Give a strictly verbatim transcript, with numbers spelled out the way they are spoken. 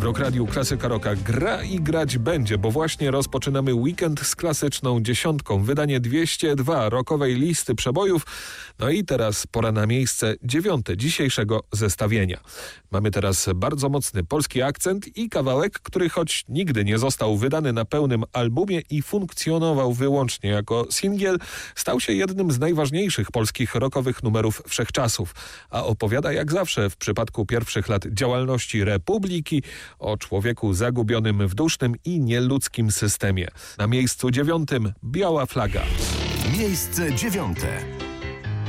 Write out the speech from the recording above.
Rock Radio Klasyka Rocka gra i grać będzie, bo właśnie rozpoczynamy weekend z klasyczną dziesiątką. Wydanie dwieście dwa rockowej listy przebojów. No i teraz pora na miejsce dziewiąte dzisiejszego zestawienia. Mamy teraz bardzo mocny polski akcent i kawałek, który choć nigdy nie został wydany na pełnym albumie i funkcjonował wyłącznie jako singiel, stał się jednym z najważniejszych polskich rockowych numerów wszechczasów. A opowiada jak zawsze w przypadku pierwszych lat działalności Republiki o człowieku zagubionym w dusznym i nieludzkim systemie. Na miejscu dziewiątym Biała flaga. Miejsce dziewiąte.